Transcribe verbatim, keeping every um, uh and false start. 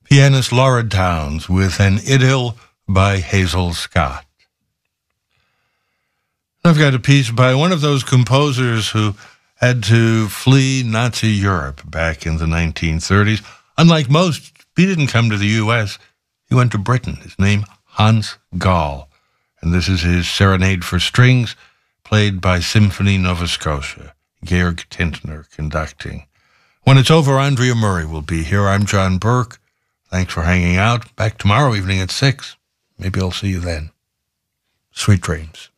pianist Laura Downs with an idyll by Hazel Scott. I've got a piece by one of those composers who had to flee Nazi Europe back in the nineteen thirties. Unlike most, he didn't come to the U S. He went to Britain. His name, Hans Gall. And this is his Serenade for Strings, played by Symphony Nova Scotia. Georg Tintner conducting. When it's over, Andrea Murray will be here. I'm John Burke. Thanks for hanging out. Back tomorrow evening at six. Maybe I'll see you then. Sweet dreams.